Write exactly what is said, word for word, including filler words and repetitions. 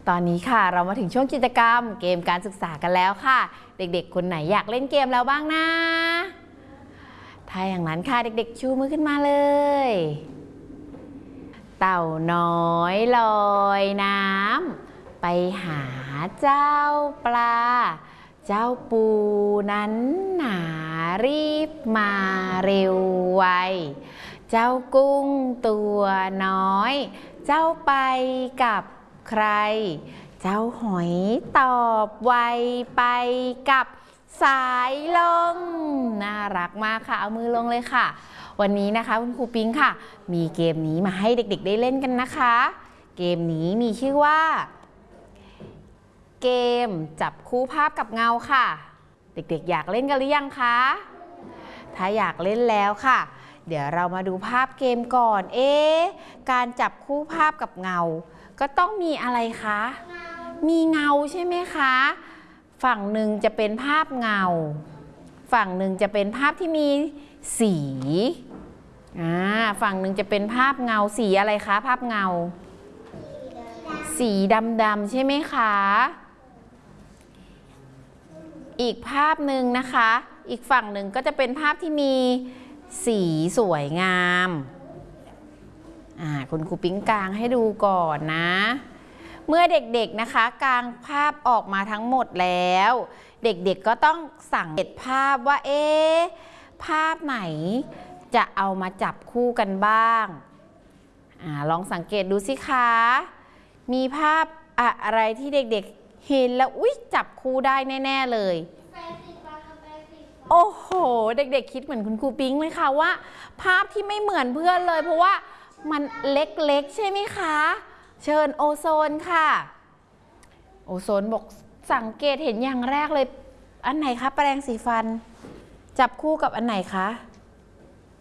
ตอนนี้ค่ะเรามาถึงช่วงกิจกรรมเกมการศึกษากันแล้วค่ะเด็กๆคนไหนอยากเล่นเกมแล้วบ้างนะถ้าอย่างนั้นค่ะเด็กๆชูมือขึ้นมาเลยเต่าน้อยลอยน้ำไปหาเจ้าปลาเจ้าปูนั้นหนารีบมาเร็วไวเจ้ากุ้งตัวน้อยเจ้าไปกับใครเจ้าหอยตอบไวไปกับสายลมน่ารักมากค่ะเอามือลงเลยค่ะวันนี้นะคะคุณครูปิ๊งค่ะมีเกมนี้มาให้เด็กๆได้เล่นกันนะคะเกมนี้มีชื่อว่าเกมจับคู่ภาพกับเงาค่ะเด็กๆอยากเล่นกันหรือยังคะถ้าอยากเล่นแล้วค่ะเดี๋ยวเรามาดูภาพเกมก่อนเอ๊ะการจับคู่ภาพกับเงาก็ต้องมีอะไรคะมีเงาใช่ไหมคะฝั่งหนึ่งจะเป็นภาพเงาฝั่งหนึ่งจะเป็นภาพที่มีสีอ่าฝั่งหนึ่งจะเป็นภาพเงาสีอะไรคะภาพเงาสีดำๆใช่ไหมคะอีกภาพหนึ่งนะคะอีกฝั่งหนึ่งก็จะเป็นภาพที่มีสีสวยงามอ่าคุณครูปิ๊งกางให้ดูก่อนนะเมื่อเด็กๆนะคะกางภาพออกมาทั้งหมดแล้วเด็กๆก็ต้องสังเกตภาพว่าเอ๊ะภาพไหนจะเอามาจับคู่กันบ้างอ่าลองสังเกตดูสิคะมีภาพอะไรที่เด็กๆเห็นแล้วอุ๊ยจับคู่ได้แน่ๆเลยโอ้โหเด็กๆคิดเหมือนคุณครูปิ๊งไหมคะว่าภาพที่ไม่เหมือนเพื่อนเลยเพราะว่ามันเล็กๆใช่ไหมคะเชิญโอโซนค่ะโอโซนบอกสังเกตเห็นอย่างแรกเลยอันไหนคะแปรงสีฟันจับคู่กับอันไหนคะ